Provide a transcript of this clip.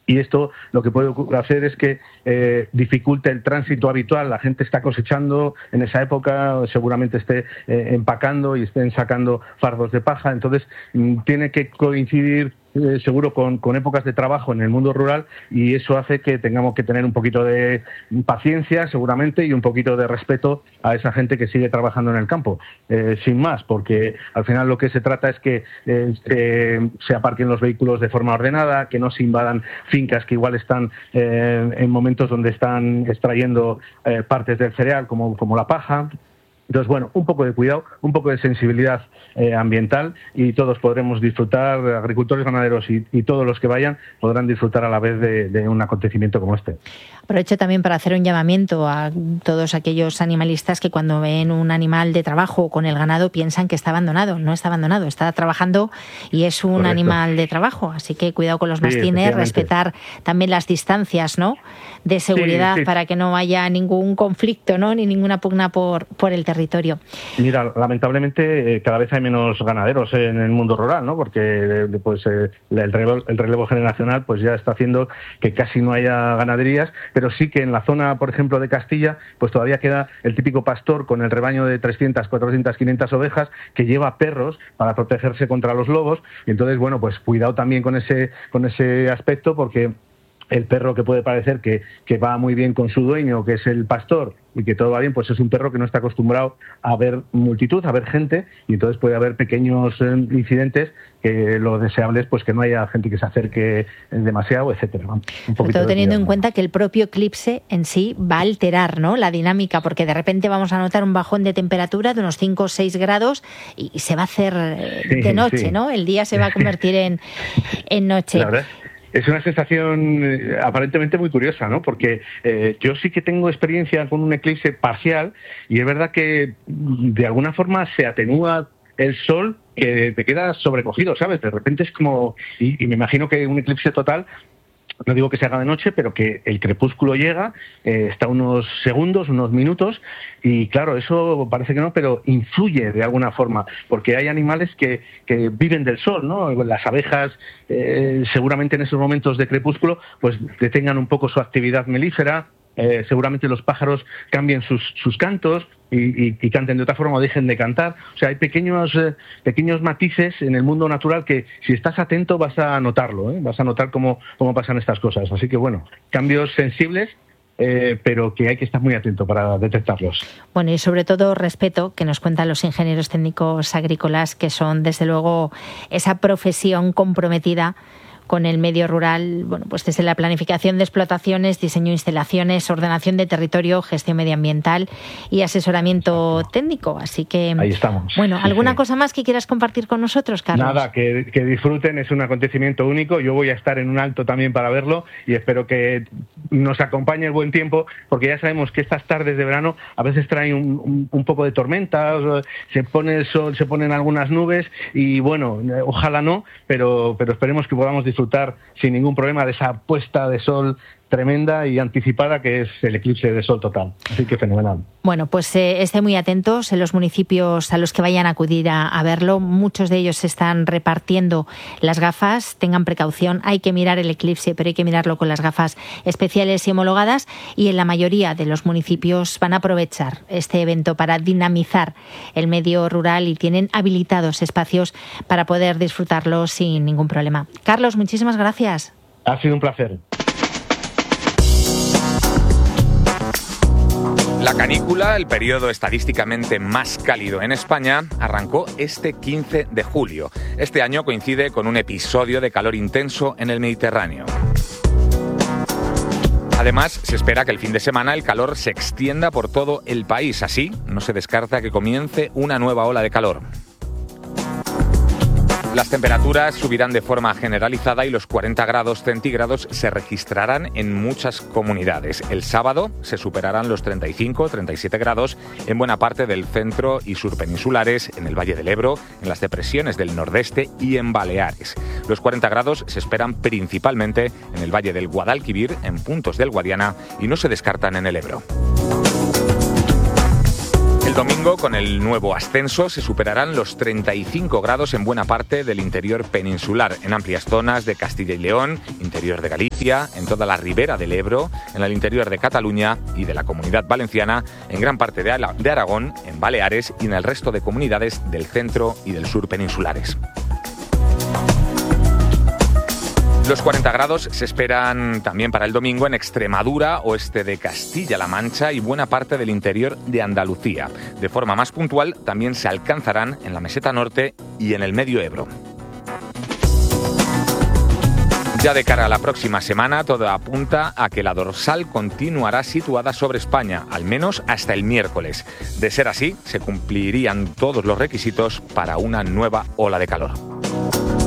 Y esto lo que puede hacer es que dificulte el tránsito habitual. La gente está cosechando en esa época, seguramente esté empacando y estén sacando fardos de paja. Entonces, tiene que coincidir seguro con épocas de trabajo en el mundo rural, y eso hace que tengamos que tener un poquito de paciencia seguramente y un poquito de respeto a esa gente que sigue trabajando en el campo, sin más, porque al final lo que se trata es que se aparquen los vehículos de forma ordenada, que no se invadan fincas que igual están en momentos donde están extrayendo partes del cereal como la paja. Entonces, bueno, un poco de cuidado, un poco de sensibilidad ambiental, y todos podremos disfrutar, agricultores, ganaderos y todos los que vayan podrán disfrutar a la vez de un acontecimiento como este. Aprovecho también para hacer un llamamiento a todos aquellos animalistas que cuando ven un animal de trabajo con el ganado piensan que está abandonado. No está abandonado, está trabajando y es un Correcto. Animal de trabajo. Así que cuidado con los mastines, respetar también las distancias, ¿no?, de seguridad, sí. Para que no haya ningún conflicto, ¿no?, ni ninguna pugna por el territorio. Mira, lamentablemente cada vez hay menos ganaderos en el mundo rural, ¿no?, porque pues el relevo generacional pues ya está haciendo que casi no haya ganaderías, pero sí que en la zona, por ejemplo, de Castilla, pues todavía queda el típico pastor con el rebaño de 300, 400, 500 ovejas que lleva perros para protegerse contra los lobos. Y entonces, bueno, pues cuidado también con ese aspecto, porque el perro que puede parecer que va muy bien con su dueño, que es el pastor, y que todo va bien, pues es un perro que no está acostumbrado a ver multitud, a ver gente, y entonces puede haber pequeños incidentes que lo deseable es pues que no haya gente que se acerque demasiado, etcétera. Sobre todo teniendo en cuenta que el propio eclipse en sí va a alterar, ¿no?, la dinámica, porque de repente vamos a notar un bajón de temperatura de unos 5 o 6 grados y se va a hacer de noche, ¿no? El día se va a convertir en noche. La verdad. Es una sensación aparentemente muy curiosa, ¿no? Porque yo sí que tengo experiencia con un eclipse parcial, y es verdad que de alguna forma se atenúa el sol, que te queda sobrecogido, ¿sabes? De repente es como... Y me imagino que un eclipse total, no digo que se haga de noche, pero que el crepúsculo llega, está unos segundos, unos minutos, y claro, eso parece que no, pero influye de alguna forma, porque hay animales que viven del sol, ¿no? Las abejas, seguramente en esos momentos de crepúsculo, pues detengan un poco su actividad melífera. Seguramente los pájaros cambien sus cantos y canten de otra forma o dejen de cantar. O sea, hay pequeños matices en el mundo natural que, si estás atento, vas a notarlo, ¿eh? Vas a notar cómo pasan estas cosas. Así que, bueno, cambios sensibles, pero que hay que estar muy atento para detectarlos. Bueno, y sobre todo respeto, que nos cuentan los ingenieros técnicos agrícolas, que son, desde luego, esa profesión comprometida con el medio rural, bueno, pues desde la planificación de explotaciones, diseño de instalaciones, ordenación de territorio, gestión medioambiental y asesoramiento técnico. Así que ahí estamos. Bueno, ¿alguna cosa más que quieras compartir con nosotros, Carlos? Nada, que disfruten, es un acontecimiento único. Yo voy a estar en un alto también para verlo, y espero que nos acompañe el buen tiempo, porque ya sabemos que estas tardes de verano a veces traen un poco de tormentas, se pone el sol, se ponen algunas nubes, y bueno, ojalá no, pero esperemos que podamos disfrutar sin ningún problema de esa puesta de sol tremenda y anticipada, que es el eclipse de sol total. Así que fenomenal. Bueno, pues estén muy atentos en los municipios a los que vayan a acudir a verlo. Muchos de ellos se están repartiendo las gafas. Tengan precaución, hay que mirar el eclipse, pero hay que mirarlo con las gafas especiales y homologadas, y en la mayoría de los municipios van a aprovechar este evento para dinamizar el medio rural, y tienen habilitados espacios para poder disfrutarlo sin ningún problema. Carlos, muchísimas gracias. Ha sido un placer. La canícula, el periodo estadísticamente más cálido en España, arrancó este 15 de julio. Este año coincide con un episodio de calor intenso en el Mediterráneo. Además, se espera que el fin de semana el calor se extienda por todo el país. Así, no se descarta que comience una nueva ola de calor. Las temperaturas subirán de forma generalizada y los 40 grados centígrados se registrarán en muchas comunidades. El sábado se superarán los 35-37 grados en buena parte del centro y sur peninsulares, en el Valle del Ebro, en las depresiones del nordeste y en Baleares. Los 40 grados se esperan principalmente en el Valle del Guadalquivir, en puntos del Guadiana, y no se descartan en el Ebro. El domingo, con el nuevo ascenso, se superarán los 35 grados en buena parte del interior peninsular, en amplias zonas de Castilla y León, interior de Galicia, en toda la ribera del Ebro, en el interior de Cataluña y de la Comunidad Valenciana, en gran parte de Aragón, en Baleares y en el resto de comunidades del centro y del sur peninsulares. Los 40 grados se esperan también para el domingo en Extremadura, oeste de Castilla-La Mancha y buena parte del interior de Andalucía. De forma más puntual, también se alcanzarán en la meseta norte y en el medio Ebro. Ya de cara a la próxima semana, todo apunta a que la dorsal continuará situada sobre España, al menos hasta el miércoles. De ser así, se cumplirían todos los requisitos para una nueva ola de calor.